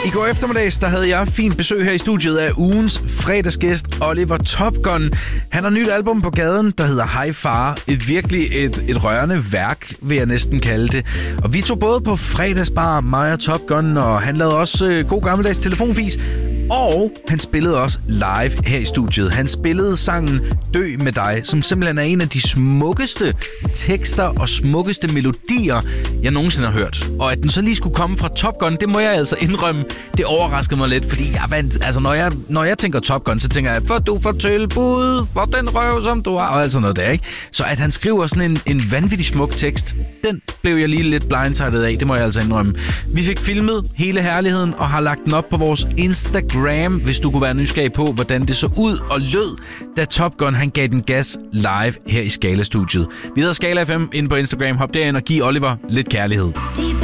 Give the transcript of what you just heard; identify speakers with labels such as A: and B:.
A: I går eftermiddags, der havde jeg fint besøg her i studiet af ugens fredagsgæst, Oliver Top Gun. Han har nyt album på gaden, der hedder High Far. Et rørende værk, vil jeg næsten kalde det. Og vi tog både på fredagsbar, mig og Top Gun, og han lavede også god gammeldags telefonfis. Og han spillede også live her i studiet. Han spillede sangen Dø med dig, som simpelthen er en af de smukkeste tekster og smukkeste melodier, jeg nogensinde har hørt. Og at den så lige skulle komme fra Top Gun, det må jeg altså indrømme, det overraskede mig lidt. Fordi når jeg tænker Top Gun, så tænker jeg, for du får tilbud for den røv, som du har, og alt sådan noget der, ikke? Så at han skriver sådan en vanvittig smuk tekst, den blev jeg lige lidt blindsided af, det må jeg altså indrømme. Vi fik filmet hele herligheden og har lagt den op på vores Instagram, hvis du kunne være nysgerrig på, hvordan det så ud og lød, da Top Gun han gav den gas live her i Skala-studiet. Vi hedder Skala FM inde på Instagram. Hop derind og giv Oliver lidt kærlighed.